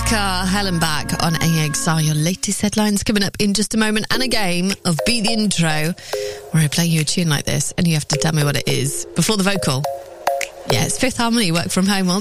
Car, Helen back on AXR. Your latest headlines coming up in just a moment, and a game of Beat the Intro, where I play you a tune like this and you have to tell me what it is before the vocal. Yeah, it's Fifth Harmony, Work From Home.